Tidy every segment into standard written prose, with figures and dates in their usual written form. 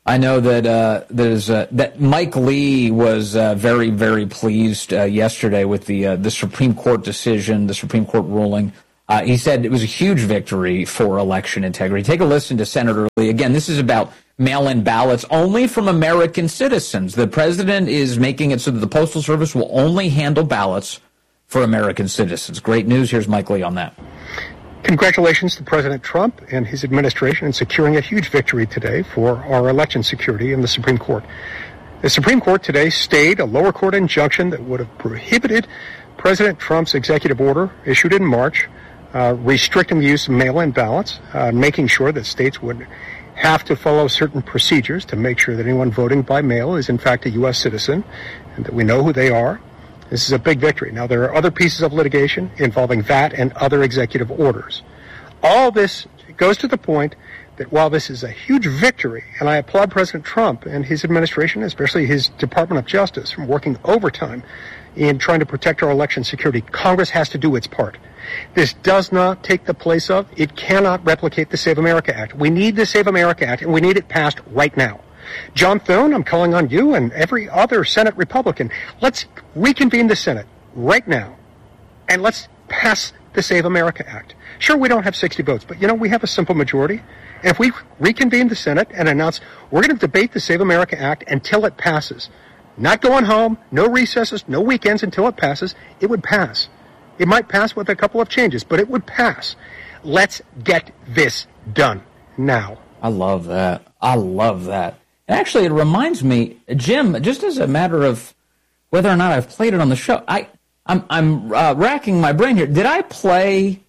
I know that that Mike Lee was very, very pleased yesterday with the Supreme Court decision, the Supreme Court ruling. He said it was a huge victory for election integrity. Take a listen to Senator Lee. Again, this is about mail-in ballots only from American citizens. The president is making it so that the Postal Service will only handle ballots for American citizens. Great news. Here's Mike Lee on that. Congratulations to President Trump and his administration in securing a huge victory today for our election security in the Supreme Court. The Supreme Court today stayed a lower court injunction that would have prohibited President Trump's executive order issued in March restricting the use of mail-in ballots, making sure that states would have to follow certain procedures to make sure that anyone voting by mail is in fact a U.S. citizen and that we know who they are. This is a big victory. Now, there are other pieces of litigation involving that and other executive orders. All this goes to the point that while this is a huge victory, and I applaud President Trump and his administration, especially his Department of Justice, from working overtime in trying to protect our election security, Congress has to do its part. This does not take the place of, it cannot replicate the Save America Act. We need the Save America Act, and we need it passed right now. John Thune, I'm calling on you and every other Senate Republican. Let's reconvene the Senate right now, and let's pass the Save America Act. Sure, we don't have 60 votes, but, we have a simple majority. And if we reconvene the Senate and announce we're going to debate the Save America Act until it passes, not going home, no recesses, no weekends until it passes, it would pass. It might pass with a couple of changes, but it would pass. Let's get this done now. I love that. Actually, it reminds me, Jim, just as a matter of whether or not I've played it on the show, I'm racking my brain here. Did I play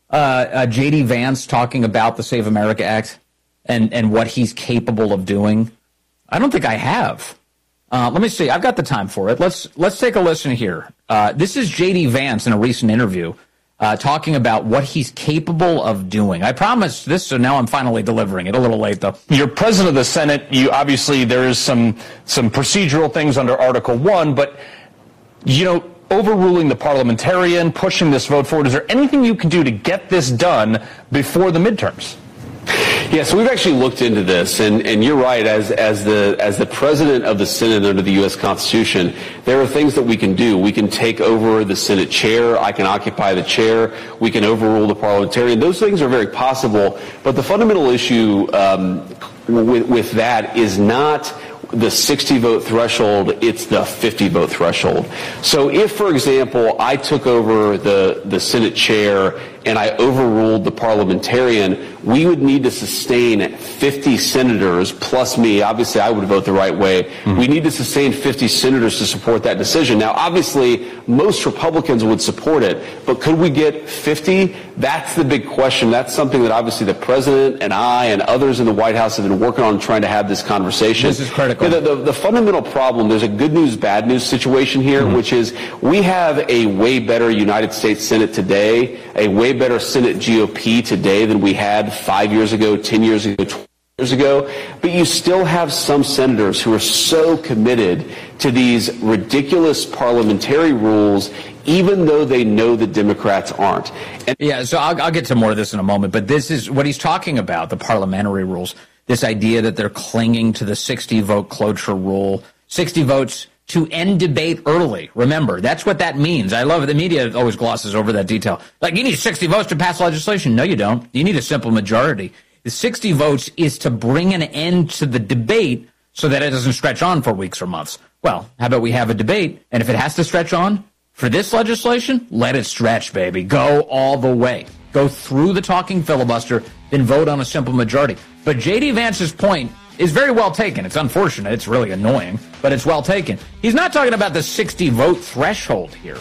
J.D. Vance talking about the Save America Act and what he's capable of doing? I don't think I have. Let me see. I've got the time for it. Let's take a listen here. This is J.D. Vance in a recent interview talking about what he's capable of doing. I promised this, so now I'm finally delivering it. A little late, though. You're president of the Senate. Obviously, there is some procedural things under Article 1, but, overruling the parliamentarian, pushing this vote forward, is there anything you can do to get this done before the midterms? Yeah, so we've actually looked into this, and you're right. As the president of the Senate under the U.S. Constitution, there are things that we can do. We can take over the Senate chair. I can occupy the chair. We can overrule the parliamentarian. Those things are very possible. But the fundamental issue with that is not the 60-vote threshold, it's the 50-vote threshold. So if, for example, I took over the Senate chair and I overruled the parliamentarian, we would need to sustain 50 senators plus me. Obviously, I would vote the right way. Mm-hmm. We need to sustain 50 senators to support that decision. Now, obviously, most Republicans would support it, but could we get 50? That's the big question. That's something that obviously the president and I and others in the White House have been working on trying to have this conversation. This is critical. The fundamental problem, there's a good news, bad news situation here, mm-hmm. which is we have a way better United States Senate today, a way better Senate GOP today than we had 5 years ago, 10 years ago, 20 years ago. But you still have some senators who are so committed to these ridiculous parliamentary rules, even though they know the Democrats aren't. Yeah, so I'll get to more of this in a moment, but this is what he's talking about, the parliamentary rules, this idea that they're clinging to the 60-vote cloture rule, 60 votes to end debate early. Remember, that's what that means. I love it. The media always glosses over that detail. Like, you need 60 votes to pass legislation. No, you don't. You need a simple majority. The 60 votes is to bring an end to the debate so that it doesn't stretch on for weeks or months. Well, how about we have a debate, and if it has to stretch on for this legislation, let it stretch, baby. Go all the way. Go through the talking filibuster, then vote on a simple majority. But J.D. Vance's point is very well taken. It's unfortunate. It's really annoying, but it's well taken. He's not talking about the 60-vote threshold here.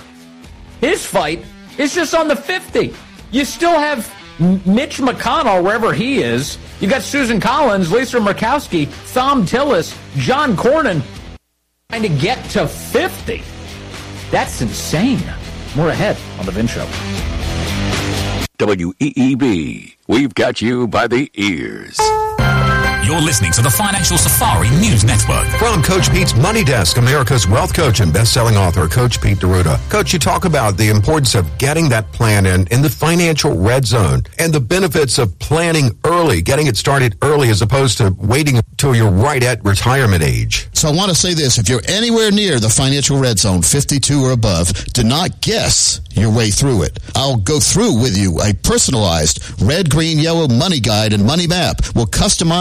His fight is just on the 50. You still have Mitch McConnell, wherever he is. You got Susan Collins, Lisa Murkowski, Thom Tillis, John Cornyn trying to get to 50. That's insane. More ahead on The Vin Show. WEEB. We've got you by the ears. You're listening to the Financial Safari News Network. From Coach Pete's Money Desk, America's wealth coach and best-selling author, Coach Pete D'Arruda. Coach, you talk about the importance of getting that plan in the financial red zone and the benefits of planning early, getting it started early as opposed to waiting until you're right at retirement age. So I want to say this. If you're anywhere near the financial red zone, 52 or above, do not guess your way through it. I'll go through with you a personalized red, green, yellow money guide and money map. We'll customize